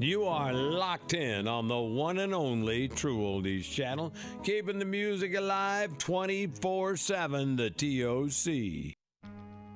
You are locked in on the one and only True Oldies channel, keeping the music alive 24/7, the TOC.